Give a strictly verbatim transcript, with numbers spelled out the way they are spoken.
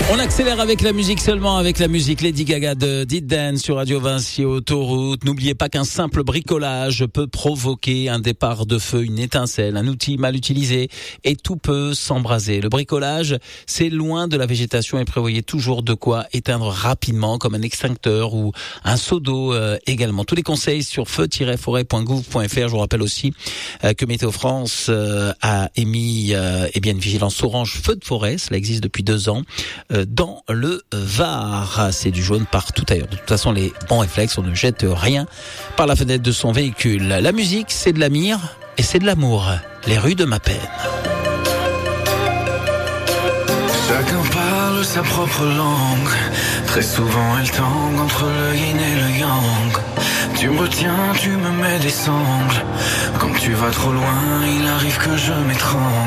On accélère avec la musique seulement, avec la musique Lady Gaga de Did Dance sur Radio Vinci Autoroute. N'oubliez pas qu'un simple bricolage peut provoquer un départ de feu, une étincelle, un outil mal utilisé et tout peut s'embraser. Le bricolage, c'est loin de la végétation et prévoyez toujours de quoi éteindre rapidement comme un extincteur ou un seau d'eau euh, également. Tous les conseils sur feu tiret forêt point gouv point f r. Je vous rappelle aussi euh, que Météo France euh, a émis euh, eh bien une vigilance orange feu de forêt. Cela existe depuis deux ans. Dans le Var, c'est du jaune partout ailleurs. De toute façon, les bons réflexes, on ne jette rien par la fenêtre de son véhicule. La musique, c'est de la mire et c'est de l'amour. Les rues de ma peine. Chacun parle sa propre langue. Très souvent, elle tangue entre le yin et le yang. Tu me retiens, tu me mets des sangles. Quand tu vas trop loin, il arrive que je m'étrangle.